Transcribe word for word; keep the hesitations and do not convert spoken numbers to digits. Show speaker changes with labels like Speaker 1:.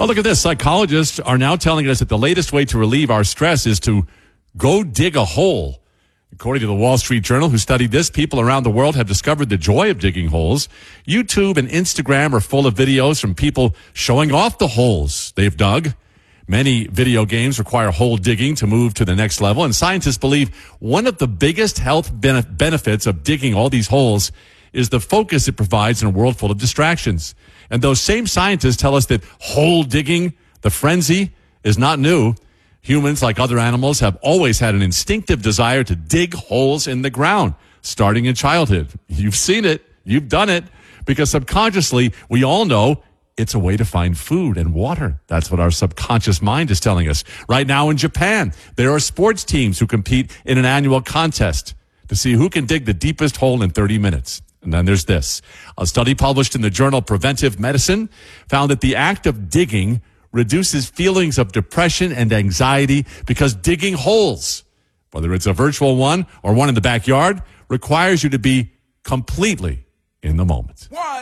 Speaker 1: Well, look at this. Psychologists are now telling us that the latest way to relieve our stress is to go dig a hole. According to the Wall Street Journal, who studied this, people around the world have discovered the joy of digging holes. YouTube and Instagram are full of videos from people showing off the holes they've dug. Many video games require hole digging to move to the next level, and scientists believe one of the biggest health benefits of digging all these holes is the focus it provides in a world full of distractions. And those same scientists tell us that hole digging, the frenzy, is not new. Humans, like other animals, have always had an instinctive desire to dig holes in the ground, starting in childhood. You've seen it. You've done it. Because subconsciously, we all know it's a way to find food and water. That's what our subconscious mind is telling us. Right now in Japan, there are sports teams who compete in an annual contest to see who can dig the deepest hole in thirty minutes. And then there's this. A study published in the journal Preventive Medicine found that the act of digging reduces feelings of depression and anxiety because digging holes, whether it's a virtual one or one in the backyard, requires you to be completely in the moment.
Speaker 2: One.